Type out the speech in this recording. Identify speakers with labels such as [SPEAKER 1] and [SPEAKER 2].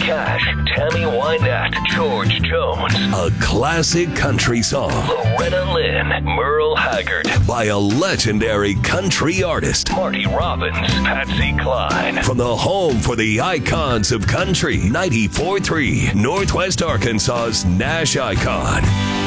[SPEAKER 1] Cash, Tammy Wynette, George Jones.
[SPEAKER 2] A classic country song.
[SPEAKER 1] Loretta Lynn, Merle Haggard.
[SPEAKER 2] By a legendary country artist.
[SPEAKER 1] Marty Robbins, Patsy Cline.
[SPEAKER 2] From the home for the icons of country, 94.3, Northwest Arkansas's Nash Icon.